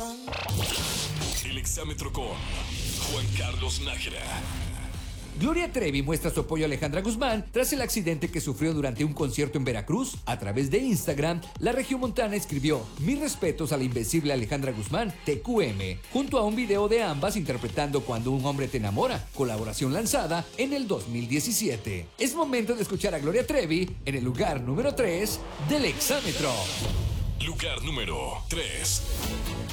El exámetro con Juan Carlos Nájera. Gloria Trevi muestra su apoyo a Alejandra Guzmán tras el accidente que sufrió durante un concierto en Veracruz. A través de Instagram, la regiomontana escribió: mis respetos a la invencible Alejandra Guzmán, TQM, junto a un video de ambas interpretando Cuando un hombre te enamora, colaboración lanzada en el 2017. Es momento de escuchar a Gloria Trevi en el lugar número 3 del exámetro. Lugar número 3.